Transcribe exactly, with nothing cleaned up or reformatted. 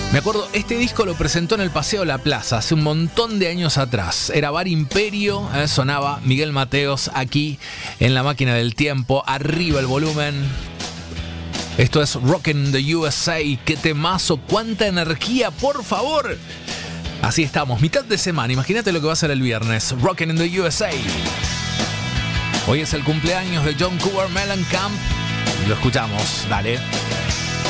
Me acuerdo, este disco lo presentó en el Paseo La Plaza hace un montón de años atrás. Era Bar Imperio, eh, sonaba Miguel Mateos aquí en la máquina del tiempo. Arriba el volumen. Esto es Rockin' the U S A. ¡Qué temazo! ¡Cuánta energía, por favor! Así estamos, mitad de semana. Imagínate lo que va a ser el viernes. Rockin' in the U S A. Hoy es el cumpleaños de John Cougar Mellencamp. Lo escuchamos, dale.